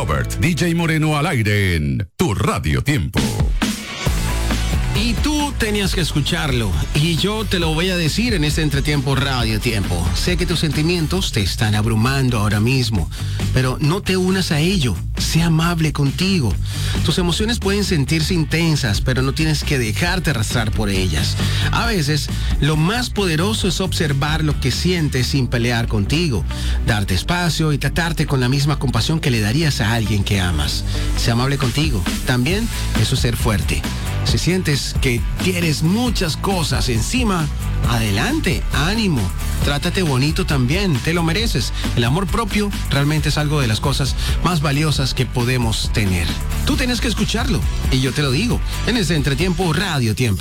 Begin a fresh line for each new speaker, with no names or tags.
Robert, DJ Moreno al aire en Tu Radio Tiempo.
Y tú tenías que escucharlo, y yo te lo voy a decir en este Entretiempo Radio Tiempo. Sé que tus sentimientos te están abrumando ahora mismo, pero no te unas a ello. Sé amable contigo. Tus emociones pueden sentirse intensas, pero no tienes que dejarte arrastrar por ellas. A veces, lo más poderoso es observar lo que sientes sin pelear contigo, darte espacio y tratarte con la misma compasión que le darías a alguien que amas. Sé amable contigo. También eso es ser fuerte. Si sientes que tienes muchas cosas encima, adelante, ánimo. Trátate bonito también, te lo mereces. El amor propio realmente es algo de las cosas más valiosas que podemos tener. Tú tienes que escucharlo, y yo te lo digo, en este Entretiempo Radio Tiempo.